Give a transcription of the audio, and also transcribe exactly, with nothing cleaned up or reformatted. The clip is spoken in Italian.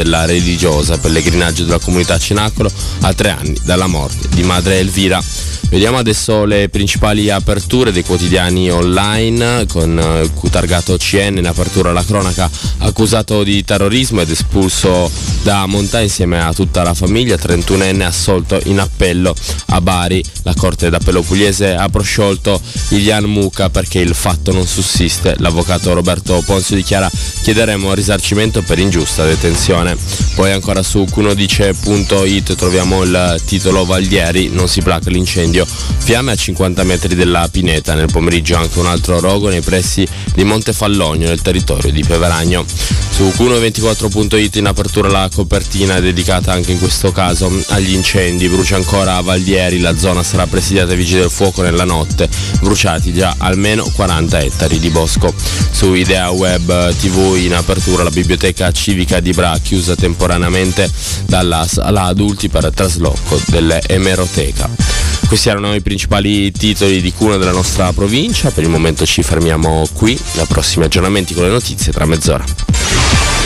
della religiosa pellegrinaggio della comunità Cenacolo a tre anni dalla morte di madre Elvira. Vediamo adesso le principali aperture dei quotidiani online, con il Q targato C N in apertura alla cronaca, accusato di terrorismo ed espulso da Montà insieme a tutta la famiglia, trentunenne assolto in appello a Bari. La Corte d'Appello pugliese ha prosciolto Ilian Muca perché il fatto non sussiste. L'avvocato Roberto Ponzio dichiara: chiederemo risarcimento per ingiusta detenzione. Poi ancora su Q uno dice punto it troviamo il titolo: Valdieri, non si placa l'incendio, fiamme a cinquanta metri della pineta. Nel pomeriggio anche un altro rogo nei pressi di Montefallogno nel territorio di Peveragno. Su Q uno ventiquattro punto it in apertura la copertina dedicata anche in questo caso agli incendi. Brucia ancora a Valdieri, la zona sarà presidiata ai vigili del fuoco nella notte, bruciati già almeno quaranta ettari di bosco. Su Idea Web tivù in apertura la biblioteca civica di Bra, chiusa temporaneamente dalla sala adulti per trasloco dell'emeroteca. Questi erano i principali titoli di Q uno della nostra provincia. Per il momento ci fermiamo qui, ai prossimi aggiornamenti con le notizie tra mezz'ora.